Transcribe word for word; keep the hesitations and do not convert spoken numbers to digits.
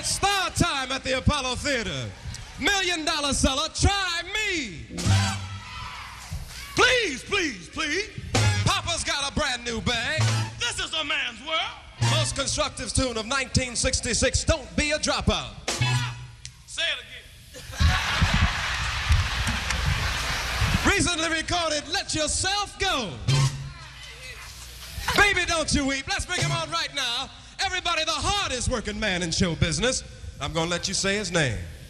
It's star time at the Apollo Theater. Million dollar seller, try me. Please, please, please. Papa's got a brand new bag. This is a man's world. Most constructive tune of nineteen sixty-six, Don't Be a Dropout. Say it again. Recently recorded, Let Yourself Go. Baby, don't you weep. Let's bring him on right now. Everybody, the hardest working man in show business. I'm gonna let you say his name.